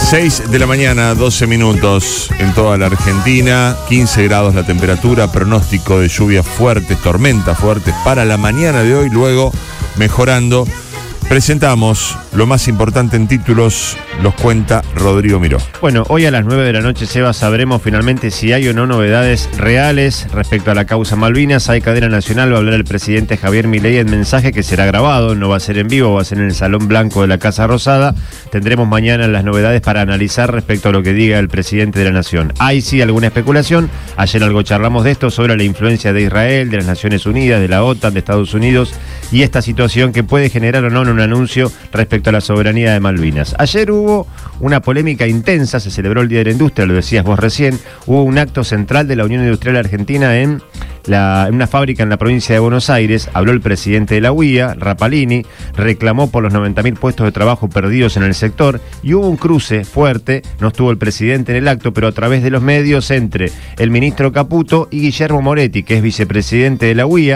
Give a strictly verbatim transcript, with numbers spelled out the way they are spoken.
seis de la mañana, doce minutos en toda la Argentina, quince grados la temperatura, pronóstico de lluvias fuertes, tormentas fuertes para la mañana de hoy, luego mejorando. Presentamos lo más importante en títulos, los cuenta Rodrigo Miró. Bueno, hoy a las nueve de la noche, Seba, sabremos finalmente si hay o no novedades reales respecto a la causa Malvinas. Hay cadena nacional, va a hablar el presidente Javier Milei en mensaje que será grabado, no va a ser en vivo, va a ser en el Salón Blanco de la Casa Rosada. Tendremos mañana las novedades para analizar respecto a lo que diga el presidente de la Nación. Hay sí alguna especulación, ayer algo charlamos de esto, sobre la influencia de Israel, de las Naciones Unidas, de la OTAN, de Estados Unidos, y esta situación que puede generar o no un anuncio respecto a la soberanía de Malvinas. Ayer hubo una polémica intensa, se celebró el Día de la Industria, lo decías vos recién, hubo un acto central de la Unión Industrial Argentina en, la, en una fábrica en la provincia de Buenos Aires. Habló el presidente de la U I A, Rapalini, reclamó por los noventa mil puestos de trabajo perdidos en el sector y hubo un cruce fuerte, no estuvo el presidente en el acto, pero a través de los medios entre el ministro Caputo y Guillermo Moretti, que es vicepresidente de la U I A.